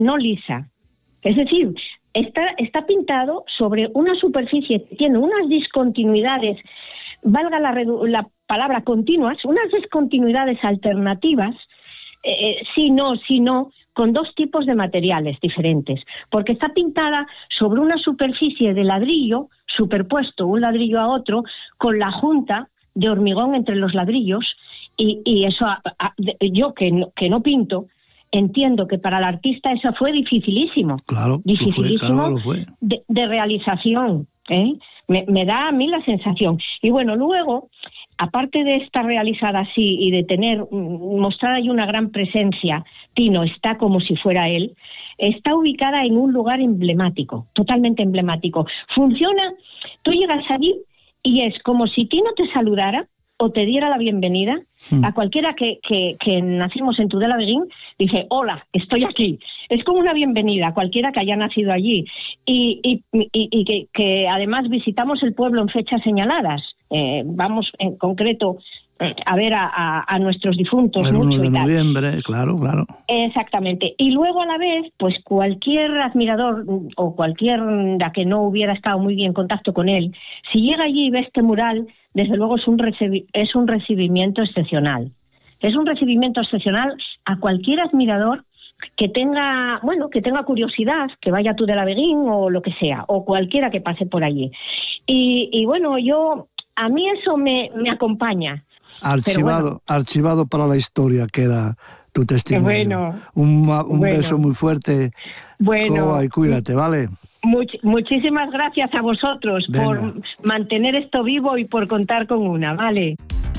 no lisa. Es decir, está pintado sobre una superficie que tiene unas discontinuidades, valga la palabra continuas, unas discontinuidades alternativas, sí, no, con dos tipos de materiales diferentes, porque está pintada sobre una superficie de ladrillo, superpuesto un ladrillo a otro, con la junta de hormigón entre los ladrillos, y eso, yo que no pinto, entiendo que para el artista eso fue dificilísimo. Claro, dificilísimo lo fue. De realización, ¿eh? Me da a mí la sensación. Y bueno, luego, aparte de estar realizada así y de mostrar ahí una gran presencia, Tino está como si fuera él, está ubicada en un lugar emblemático, totalmente emblemático. Funciona, tú llegas allí y es como si Tino te saludara o te diera la bienvenida. A cualquiera que nacimos en Tudela-Beguín, dice, hola, estoy aquí. Es como una bienvenida a cualquiera que haya nacido allí. Y que además visitamos el pueblo en fechas señaladas. Vamos en concreto a ver a nuestros difuntos. El 1 de y tal. noviembre, claro. Exactamente. Y luego a la vez, pues cualquier admirador o cualquiera que no hubiera estado muy bien en contacto con él, si llega allí y ve este mural, desde luego es un recibimiento excepcional. Es un recibimiento excepcional a cualquier admirador que tenga curiosidad, que vaya a Tudela-Beguín o lo que sea, o cualquiera que pase por allí. Y bueno, a mí eso me acompaña. Archivado para la historia queda tu testimonio. Un beso muy fuerte. Coba, y cuídate, ¿vale? Muchísimas gracias a vosotros. Venga. Por mantener esto vivo y por contar con una, ¿vale?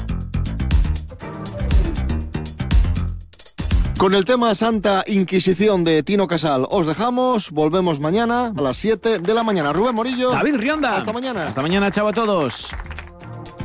Con el tema Santa Inquisición de Tino Casal os dejamos, volvemos mañana a las 7 de la mañana. Rubén Morillo. David Rionda. Hasta mañana. Hasta mañana, chao a todos.